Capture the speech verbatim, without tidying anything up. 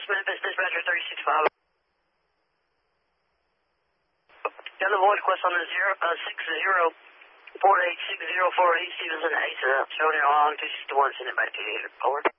Memphis, dispatcher three six five. Got the void request on the zero, uh, six zero four eight six zero four eight Stevenson eight, uh, showing it along two sixty-one, send it back to you. Over.